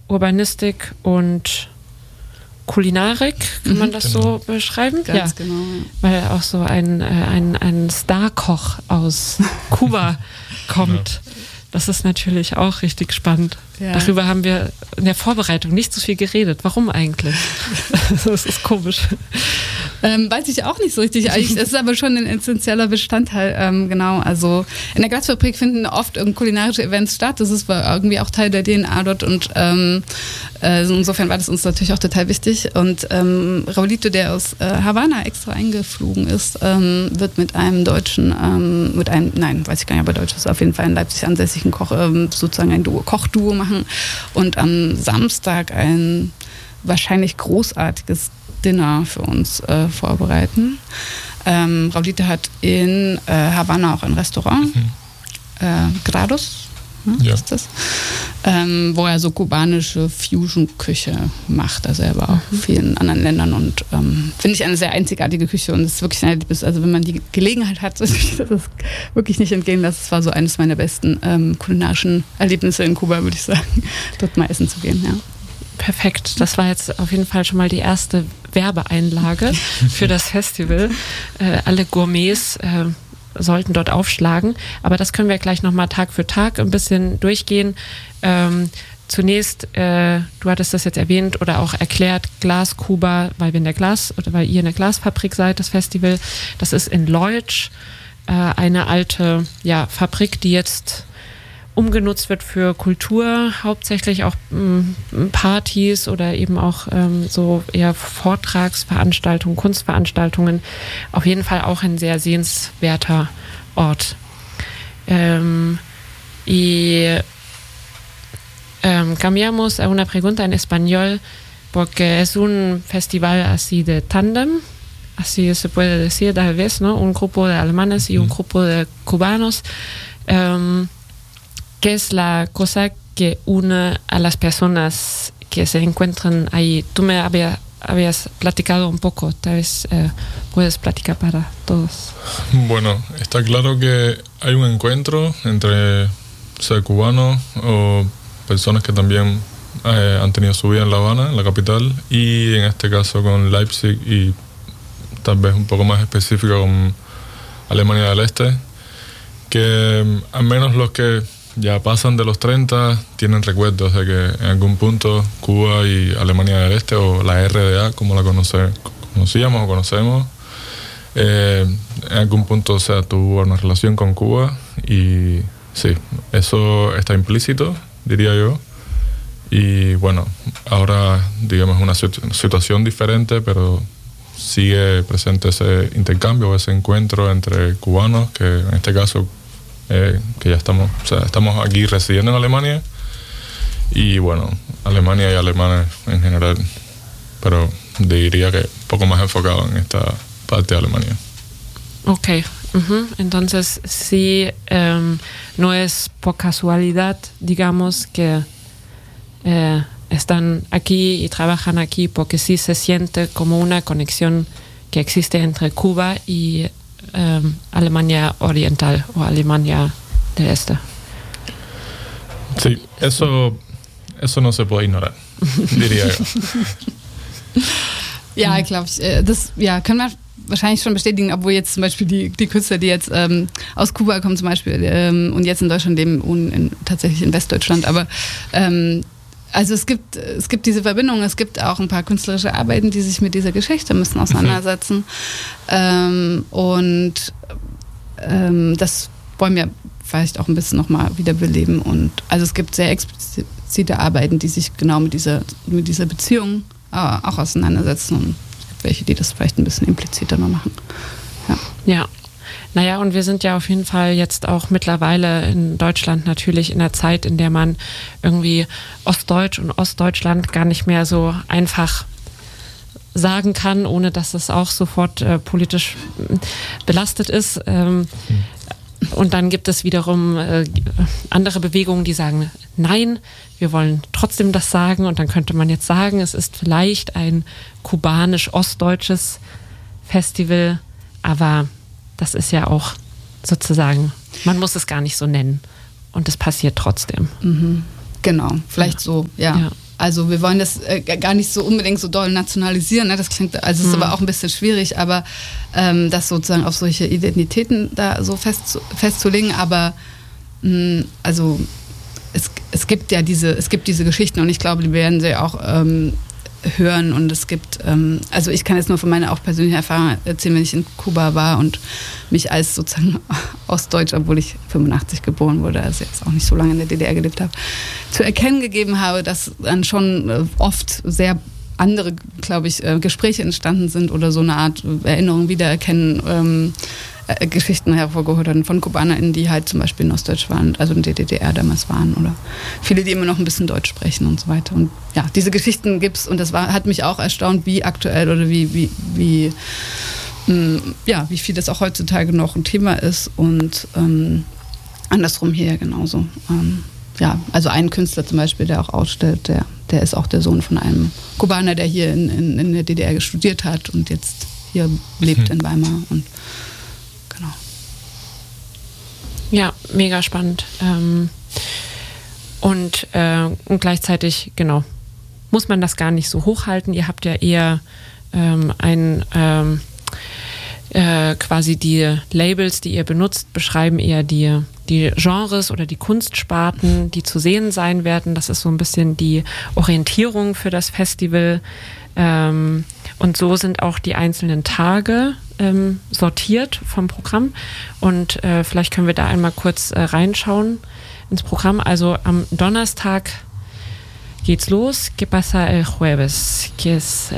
Urbanistik und Kulinarik, kann man das so beschreiben? Ganz genau. Ja. Weil auch so ein Starkoch aus Kuba kommt. Das ist natürlich auch richtig spannend. Ja. Darüber haben wir in der Vorbereitung nicht so viel geredet. Warum eigentlich? Das ist komisch. Weiß ich auch nicht so richtig. Es ist aber schon ein essentieller Bestandteil. Genau, also in der Glasfabrik finden oft kulinarische Events statt. Das ist irgendwie auch Teil der DNA dort und insofern war das uns natürlich auch total wichtig. Und Raulito, der aus Havanna extra eingeflogen ist, wird mit einem Deutschen, nein, weiß ich gar nicht, aber Deutsch ist auf jeden Fall in Leipzig ansässigen Koch, sozusagen ein Kochduo machen und am Samstag ein wahrscheinlich großartiges Dinner für uns vorbereiten. Raulito hat in Havanna auch ein Restaurant, Grados, ist das, wo er so kubanische Fusion-Küche macht. Also er war auch in vielen anderen Ländern und finde ich eine sehr einzigartige Küche und es ist wirklich ein Erlebnis. Also wenn man die Gelegenheit hat, das wirklich nicht entgehen lassen. Das war so eines meiner besten kulinarischen Erlebnisse in Kuba, würde ich sagen, dort mal essen zu gehen, ja. Perfekt. Das war jetzt auf jeden Fall schon mal die erste Werbeeinlage für das Festival. Alle Gourmets sollten dort aufschlagen. Aber das können wir gleich nochmal Tag für Tag ein bisschen durchgehen. Zunächst, du hattest das jetzt erwähnt oder auch erklärt, Glas Kuba, weil ihr in der Glasfabrik seid, das Festival. Das ist in Leutsch, eine alte Fabrik, die jetzt umgenutzt wird für Kultur, hauptsächlich auch Partys oder eben auch so eher Vortragsveranstaltungen, Kunstveranstaltungen. Auf jeden Fall auch ein sehr sehenswerter Ort. Cambiamos a una pregunta en español porque es un festival así de tándem, así se puede decir tal vez, ¿no? Un grupo de alemanes y un grupo de cubanos. ¿Qué es la cosa que une a las personas que se encuentran ahí? Tú me habías platicado un poco, tal vez puedes platicar para todos. Bueno, está claro que hay un encuentro entre cubanos o personas que también han tenido su vida en La Habana, en la capital, y en este caso con Leipzig y tal vez un poco más específico con Alemania del Este, que al menos los que ya pasan de los 30, tienen recuerdos de que en algún punto Cuba y Alemania del Este, o la RDA, como la conocíamos o conocemos, en algún punto tuvo una relación con Cuba y sí, eso está implícito, diría yo. Y bueno, ahora digamos una situación diferente, pero sigue presente ese intercambio, ese encuentro entre cubanos, que en este caso que ya estamos aquí residiendo en Alemania y bueno, Alemania y alemanes en general, pero diría que un poco más enfocado en esta parte de Alemania. Okay, entonces sí, no es por casualidad, digamos, que están aquí y trabajan aquí, porque sí se siente como una conexión que existe entre Cuba y Alemania Oriental o Alemania del Este. Sí, eso no se puede ignorar, diría yo. Ja, glaube ich. Das können wir wahrscheinlich schon bestätigen, obwohl jetzt zum Beispiel die Künstler, die jetzt aus Kuba kommen zum Beispiel und jetzt in Deutschland leben, tatsächlich in Westdeutschland, aber also es gibt diese Verbindung, es gibt auch ein paar künstlerische Arbeiten, die sich mit dieser Geschichte müssen auseinandersetzen. Das wollen wir vielleicht auch ein bisschen nochmal wiederbeleben. Und also es gibt sehr explizite Arbeiten, die sich genau mit dieser Beziehung auch auseinandersetzen. Und es gibt welche, die das vielleicht ein bisschen impliziter noch machen. Ja. Naja, und wir sind ja auf jeden Fall jetzt auch mittlerweile in Deutschland natürlich in einer Zeit, in der man irgendwie Ostdeutsch und Ostdeutschland gar nicht mehr so einfach sagen kann, ohne dass es auch sofort politisch belastet ist. Und dann gibt es wiederum andere Bewegungen, die sagen, nein, wir wollen trotzdem das sagen. Und dann könnte man jetzt sagen, es ist vielleicht ein kubanisch-ostdeutsches Festival, aber das ist ja auch sozusagen, man muss es gar nicht so nennen. Und es passiert trotzdem. Genau, vielleicht so, ja. also wir wollen das gar nicht so unbedingt so doll nationalisieren, ne? Das klingt, also ist aber auch ein bisschen schwierig, aber das sozusagen auf solche Identitäten da so festzulegen, aber also es gibt ja diese Geschichten und ich glaube, die werden sie auch hören und es gibt, also ich kann jetzt nur von meiner auch persönlichen Erfahrung erzählen, wenn ich in Kuba war und mich als sozusagen Ostdeutsch, obwohl ich 85 geboren wurde, also jetzt auch nicht so lange in der DDR gelebt habe, zu erkennen gegeben habe, dass dann schon oft sehr andere, glaube ich, Gespräche entstanden sind oder so eine Art Erinnerung wiedererkennen, Geschichten hervorgeholt haben von KubanerInnen, die halt zum Beispiel in Ostdeutsch waren, also in der DDR damals waren oder viele, die immer noch ein bisschen Deutsch sprechen und so weiter. Und ja, diese Geschichten gibt's und das hat mich auch erstaunt, wie aktuell oder wie viel das auch heutzutage noch ein Thema ist und andersrum hier genauso. Also ein Künstler zum Beispiel, der auch ausstellt, der ist auch der Sohn von einem Kubaner, der hier in der DDR studiert hat und jetzt hier lebt in Weimar und genau. Ja, mega spannend. Und gleichzeitig, genau, muss man das gar nicht so hochhalten. Ihr habt ja eher quasi die Labels, die ihr benutzt, beschreiben eher die Genres oder die Kunstsparten, die zu sehen sein werden. Das ist so ein bisschen die Orientierung für das Festival. Und so sind auch die einzelnen Tage sortiert vom Programm. Und vielleicht können wir da einmal kurz reinschauen ins Programm. Also am Donnerstag geht's los. ¿Qué pasa el jueves? Que es,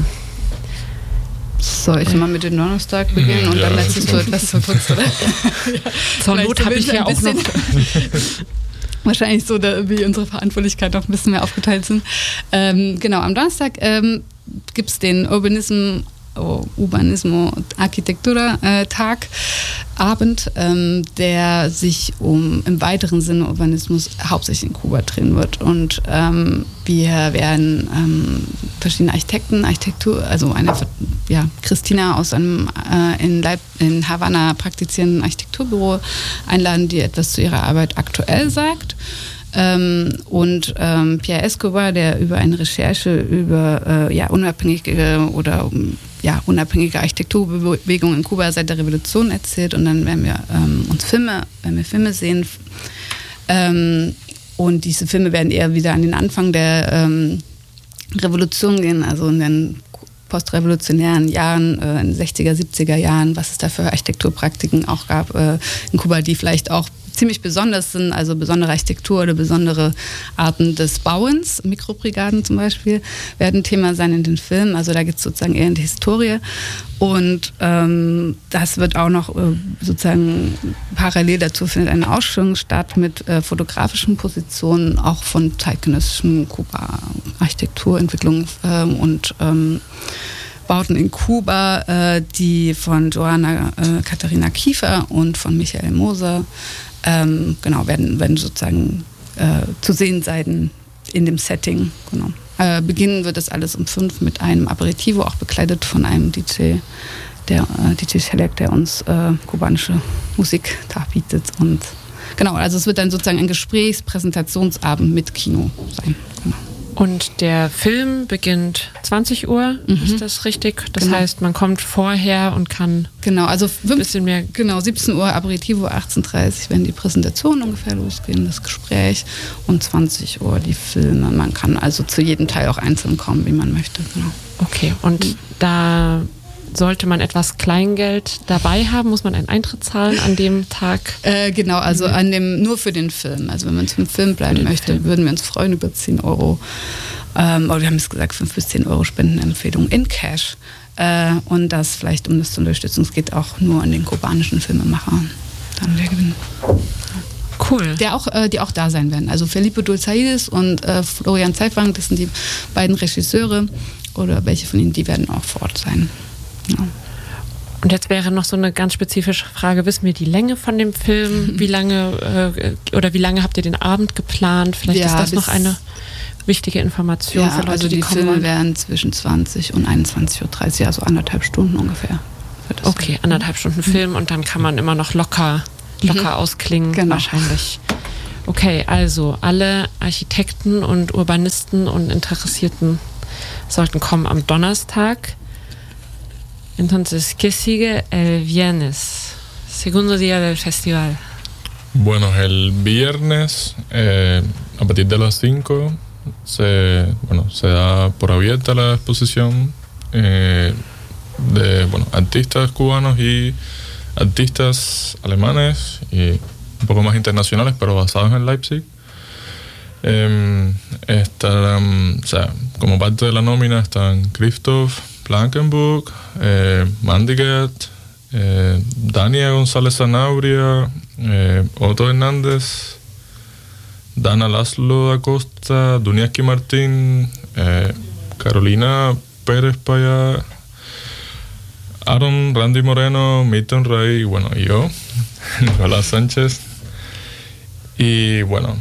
soll ich mal mit dem Donnerstag beginnen und dann letztest du etwas zu kurz, oder? Zur Not habe ich ja auch noch... Wahrscheinlich so, wie unsere Verantwortlichkeiten noch ein bisschen mehr aufgeteilt sind. Genau, am Donnerstag gibt es den Urbanismo Arquitectura Tag, Abend, der sich im weiteren Sinne Urbanismus hauptsächlich in Kuba drehen wird. Und wir werden verschiedene Architektur, also Christina aus einem in Havanna praktizierenden Architekturbüro einladen, die etwas zu ihrer Arbeit aktuell sagt. Und Pierre Escobar, der über eine Recherche über unabhängige Architekturbewegung in Kuba seit der Revolution erzählt. Und dann werden wir Filme sehen. Und diese Filme werden eher wieder an den Anfang der Revolution gehen, also in den postrevolutionären Jahren, in den 60er, 70er Jahren, was es da für Architekturpraktiken auch gab in Kuba, die vielleicht auch ziemlich besonders sind, also besondere Architektur oder besondere Arten des Bauens, Mikrobrigaden zum Beispiel, werden Thema sein in den Filmen, also da geht es sozusagen eher in die Historie und das wird auch noch sozusagen parallel dazu findet eine Ausstellung statt mit fotografischen Positionen, auch von zeitgenössischen Kuba-Architekturentwicklungen und Bauten in Kuba, die von Johanna Katharina Kiefer und von Michael Moser werden sozusagen zu sehen sein in dem Setting. Genau. Beginnen wird das alles um 5 mit einem Aperitivo, auch begleitet von einem DJ, DJ Shellac, der uns kubanische Musik darbietet. Und genau, also es wird dann sozusagen ein Präsentationsabend mit Kino sein. Genau. Und der Film beginnt 20 Uhr, ist das richtig? Das heißt, man kommt vorher und kann also ein bisschen mehr... Genau, 17 Uhr Aperitivo, 18:30 Uhr werden die Präsentationen ungefähr losgehen, das Gespräch und 20 Uhr die Filme. Man kann also zu jedem Teil auch einzeln kommen, wie man möchte. Genau. Okay, und da sollte man etwas Kleingeld dabei haben? Muss man einen Eintritt zahlen an dem Tag? Genau, also nur für den Film. Also wenn man zum Film bleiben möchte, würden wir uns freuen über 10 Euro. Aber wir haben jetzt gesagt, 5 bis 10 Euro Spendenempfehlung in Cash. Und das vielleicht, um das zu unterstützen, es geht auch nur an den kubanischen Filmemacher. Dann der Gewinn. Cool. Die auch da sein werden. Also Felipe Dulzaides und Florian Zeitwang, das sind die beiden Regisseure oder welche von ihnen, die werden auch vor Ort sein. Ja. Und jetzt wäre noch so eine ganz spezifische Frage, wissen wir die Länge von dem Film? Wie lange habt ihr den Abend geplant? Vielleicht ist das noch eine wichtige Information für Leute, also die kommen Filme wollen. werden zwischen 20 und 21:30 Uhr, also 1,5 Stunden ungefähr. Okay, 1,5 Stunden Film und dann kann man immer noch locker ausklingen, wahrscheinlich. Okay, also alle Architekten und Urbanisten und Interessierten sollten kommen am Donnerstag. Entonces, ¿qué sigue el viernes? Segundo día del festival. Bueno, el viernes, a partir de las 5, se da por abierta la exposición de artistas cubanos y artistas alemanes y un poco más internacionales, pero basados en Leipzig. Como parte de la nómina están Christoph Blankenburg, Mandiget, Dania González Sanabria, Otto Hernández, Dana Laszlo da Costa, Duniaski Martín, Carolina Pérez Payá, Aaron Randy Moreno, Milton Rey, y yo, Nicolás Sánchez. Y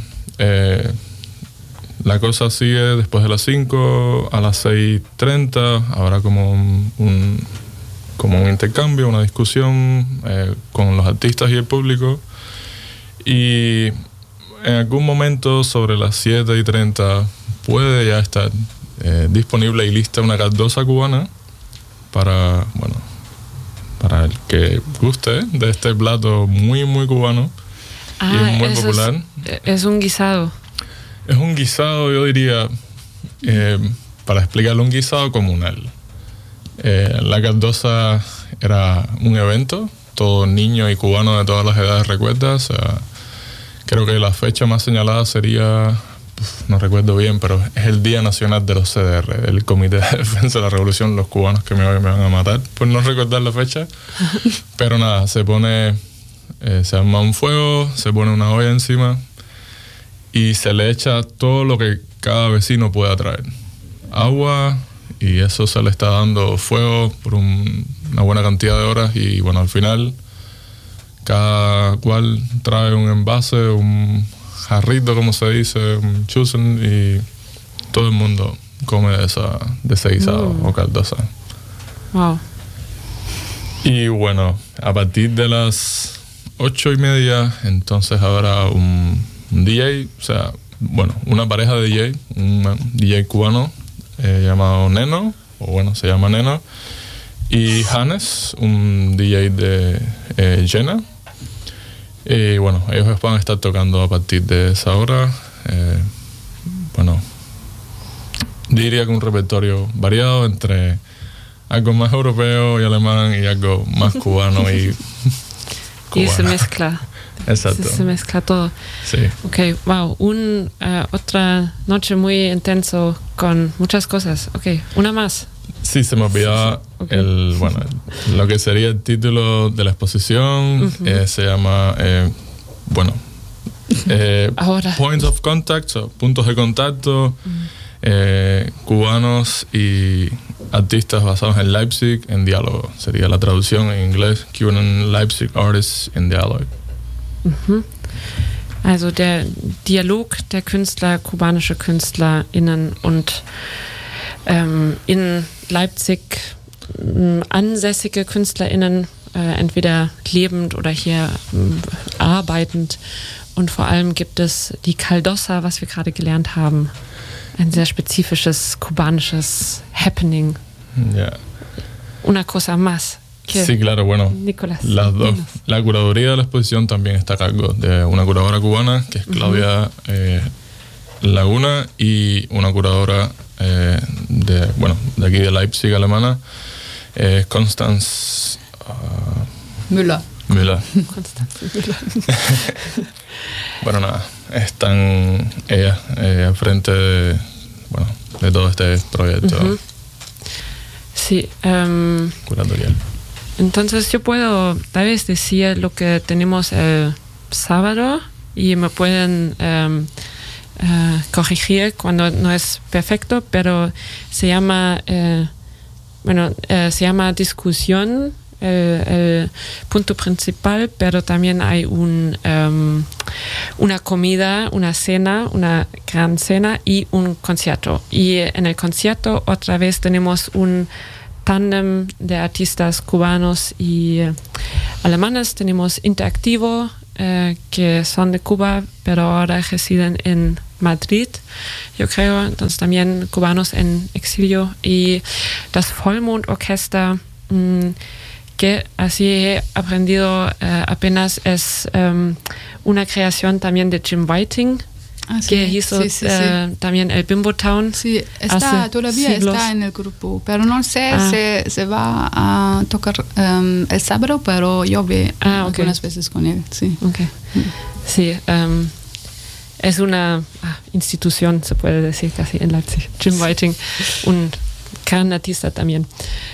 la cosa sigue después de las 5 a las 6:30. Habrá como un intercambio, una discusión con los artistas y el público. Y en algún momento sobre las 7:30 puede ya estar disponible y lista una caldosa cubana para el que guste de este plato muy, muy cubano y muy popular. Es un guisado. Es un guisado, yo diría, para explicarlo, un guisado comunal. La caldosa era un evento, todo niño y cubano de todas las edades recuerda. O sea, creo que la fecha más señalada sería, no recuerdo bien, pero es el Día Nacional de los CDR, el Comité de Defensa de la Revolución. Los cubanos que me van a matar por no recordar la fecha. Pero nada, se arma un fuego, se pone una olla encima y se le echa todo lo que cada vecino pueda traer. Agua, y eso se le está dando fuego por una buena cantidad de horas. Y al final cada cual trae un envase, un jarrito, como se dice, un chusen, y todo el mundo come de ese guisado o caldosa. Wow. Y a partir de las 8:30, entonces habrá un DJ, una pareja de DJ, un DJ cubano llamado Neno, se llama Neno, y Hannes, un DJ de Jena. Y ellos van a estar tocando a partir de esa hora. Diría que un repertorio variado entre algo más europeo y alemán y algo más cubano y y se mezcla. Exacto. Se mezcla todo. Sí. Ok, wow. Otra noche muy intenso con muchas cosas. Ok, una más. Sí, se me olvidaba lo que sería el título de la exposición. Se llama Points of Contact, puntos de contacto, cubanos y artistas basados en Leipzig en diálogo. Sería la traducción en inglés, Cuban Leipzig Artists in Dialogue. Also der Dialog der Künstler, kubanische KünstlerInnen und in Leipzig ansässige KünstlerInnen, entweder lebend oder hier arbeitend. Und vor allem gibt es die Caldosa, was wir gerade gelernt haben. Ein sehr spezifisches kubanisches Happening. Yeah. Una cosa más. Sí, claro, Nicolás, las dos. La curaduría de la exposición también está a cargo de una curadora cubana, que es Claudia Laguna, y una curadora de aquí de Leipzig, alemana, Constance Müller. Constance Müller. Están ellas al frente de todo este proyecto sí, curatorial. Entonces yo puedo tal vez decir lo que tenemos el sábado y me pueden corregir cuando no es perfecto, pero se llama discusión, el punto principal, pero también hay una comida, una cena, una gran cena y un concierto. Y en el concierto otra vez tenemos un tándem de artistas cubanos y alemanes. Tenemos Interactivo, que son de Cuba, pero ahora residen en Madrid, yo creo, entonces también cubanos en exilio, y das Vollmond-Orchester, que así he aprendido apenas, es una creación también de Jim Whiting, que hizo también el Bimbo Town. Sí, todavía está en el grupo, pero no sé, se va a tocar el sábado, pero yo vi algunas veces con él. Sí, okay. Sí, es una institución, se puede decir casi, en Leipzig. Jim Whiting, un gran artista también.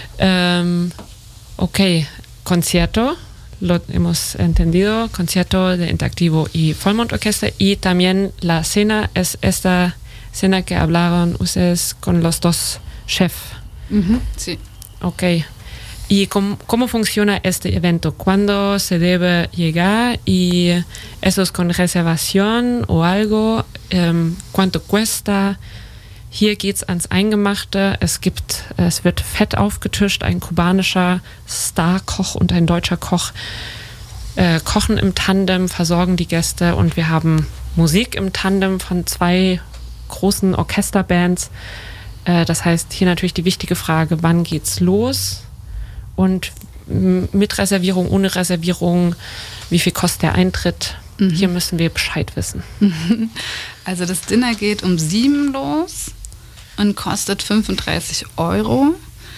Concierto. Lo hemos entendido, concierto de Interactivo y Vollmond Orchester, y también la cena es esta cena que hablaron ustedes con los dos chefs. Sí. Ok. ¿Y cómo funciona este evento? ¿Cuándo se debe llegar? ¿Y eso es con reservación o algo? ¿Cuánto cuesta? Hier geht's ans Eingemachte. Es wird Fett aufgetischt, ein kubanischer Starkoch und ein deutscher Koch kochen im Tandem, versorgen die Gäste, und wir haben Musik im Tandem von 2 großen Orchesterbands. Das heißt, hier natürlich die wichtige Frage, wann geht's los? Und mit Reservierung, ohne Reservierung, wie viel kostet der Eintritt? Hier müssen wir Bescheid wissen. Also das Dinner geht um 7 los und kostet 35 €.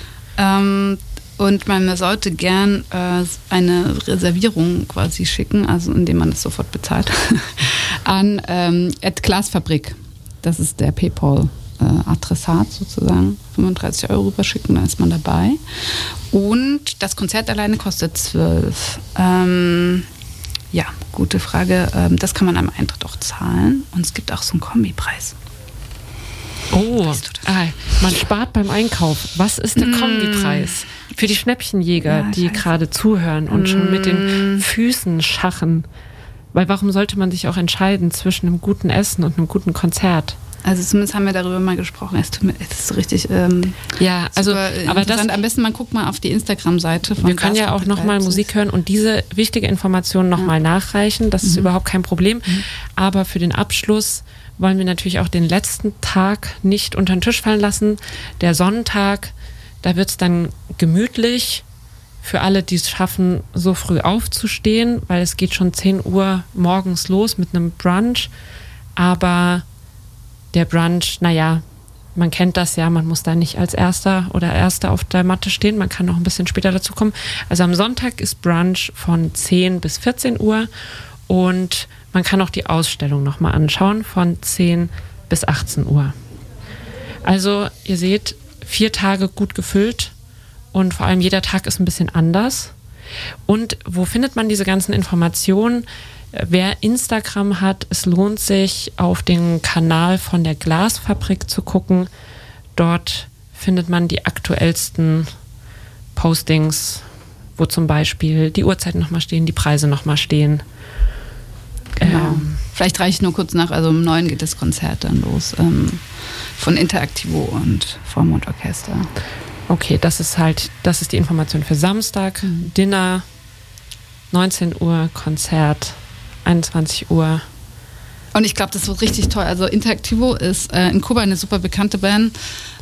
Und man sollte gern eine Reservierung quasi schicken, also indem man es sofort bezahlt, an @Glasfabrik. Das ist der PayPal-Adressat sozusagen. 35 € rüberschicken, dann ist man dabei. Und das Konzert alleine kostet 12. Ja, gute Frage. Das kann man am Eintritt auch zahlen. Und es gibt auch so einen Kombipreis. Oh, man spart beim Einkauf. Was ist der Kombipreis? Für die Schnäppchenjäger, die gerade zuhören und schon mit den Füßen schachen. Weil warum sollte man sich auch entscheiden zwischen einem guten Essen und einem guten Konzert? Also zumindest haben wir darüber mal gesprochen. Es ist so richtig aber das, am besten man guckt mal auf die Instagram-Seite von wir können ja auch nochmal Musik hören und diese wichtige Information nochmal nachreichen. Das ist überhaupt kein Problem. Aber für den Abschluss wollen wir natürlich auch den letzten Tag nicht unter den Tisch fallen lassen. Der Sonntag, da wird es dann gemütlich für alle, die es schaffen, so früh aufzustehen, weil es geht schon 10 Uhr morgens los mit einem Brunch. Aber der Brunch, man kennt das ja, man muss da nicht als Erster oder Erste auf der Matte stehen, man kann noch ein bisschen später dazu kommen. Also am Sonntag ist Brunch von 10 bis 14 Uhr und man kann auch die Ausstellung nochmal anschauen von 10 bis 18 Uhr. Also ihr seht, 4 Tage gut gefüllt und vor allem jeder Tag ist ein bisschen anders. Und wo findet man diese ganzen Informationen? Wer Instagram hat, es lohnt sich, auf den Kanal von der Glasfabrik zu gucken. Dort findet man die aktuellsten Postings, wo zum Beispiel die Uhrzeiten nochmal stehen, die Preise nochmal stehen. Genau. Vielleicht reiche ich nur kurz nach, also um 9 geht das Konzert dann los, von Interactivo und Vollmond Orchester. Okay, das ist die Information für Samstag. Dinner, 19 Uhr, Konzert, 21 Uhr. Und ich glaube, das wird richtig toll. Also Interactivo ist in Kuba eine super bekannte Band,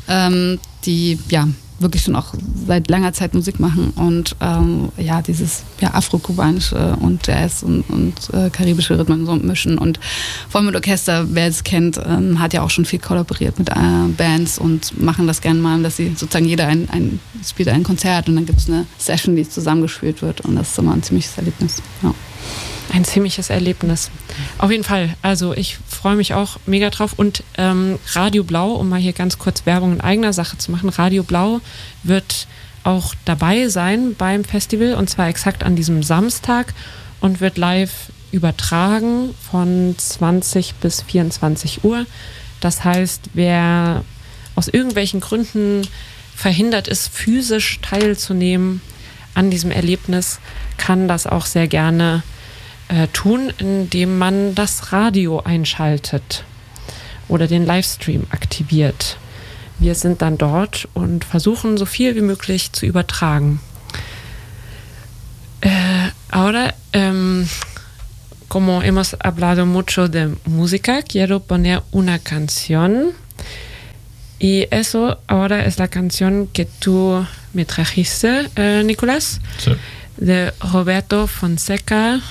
die wirklich schon auch seit langer Zeit Musik machen und dieses afro-kubanische und Jazz und karibische Rhythmen so mischen. Und Vollmond Orchester, wer es kennt, hat ja auch schon viel kollaboriert mit Bands und machen das gerne mal, dass sie sozusagen jeder spielt ein Konzert und dann gibt es eine Session, die zusammengespielt wird und das ist immer ein ziemliches Erlebnis. Ja. Ein ziemliches Erlebnis. Auf jeden Fall. Also ich freue mich auch mega drauf. Und Radio Blau, um mal hier ganz kurz Werbung in eigener Sache zu machen, Radio Blau wird auch dabei sein beim Festival und zwar exakt an diesem Samstag und wird live übertragen von 20 bis 24 Uhr. Das heißt, wer aus irgendwelchen Gründen verhindert ist, physisch teilzunehmen an diesem Erlebnis, kann das auch sehr gerne tun, indem man das Radio einschaltet oder den Livestream aktiviert. Wir sind dann dort und versuchen so viel wie möglich zu übertragen. Ahora como hemos hablado mucho de música, quiero poner una canción. Y eso ahora es la canción que tú me trajiste, Nicolás, Sí. de Roberto Fonseca.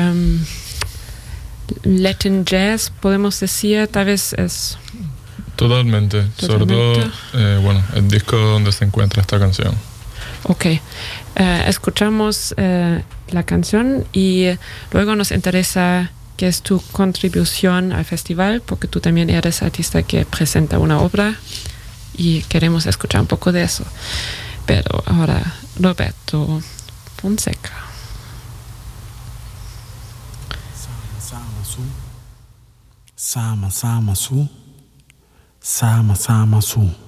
Latin Jazz, podemos decir, tal vez es... Totalmente. Sobre todo, el disco donde se encuentra esta canción. Ok. Escuchamos la canción y luego nos interesa qué es tu contribución al festival, porque tú también eres artista que presenta una obra y queremos escuchar un poco de eso. Pero ahora, Roberto Fonseca. Sama sama su, sama sama su.